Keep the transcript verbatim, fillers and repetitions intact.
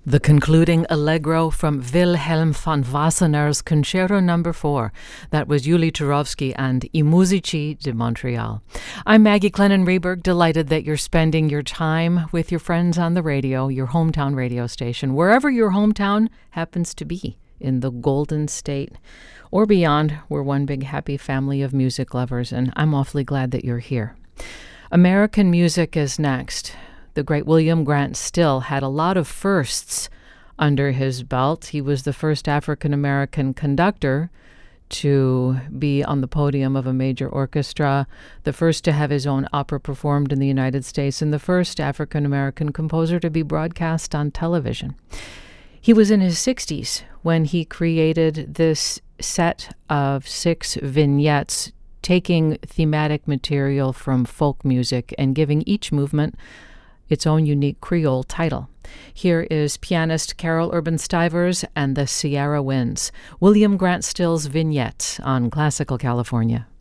The concluding allegro from Wilhelm von Wassenaar's Concerto Number four. That was Yuli Turovsky and I Musici de Montreal. I'm Maggie Clennon-Reberg, delighted that you're spending your time with your friends on the radio, your hometown radio station, wherever your hometown happens to be, in the Golden State or beyond. We're one big happy family of music lovers, and I'm awfully glad that you're here. American music is next. The great William Grant Still had a lot of firsts under his belt. He was the first African-American conductor to be on the podium of a major orchestra, the first to have his own opera performed in the United States, and the first African-American composer to be broadcast on television. He was in his sixties when he created this set of six vignettes, taking thematic material from folk music and giving each movement its own unique Creole title. Here is pianist Carol Urban Stivers and the Sierra Winds, William Grant Still's Vignette on Classical California.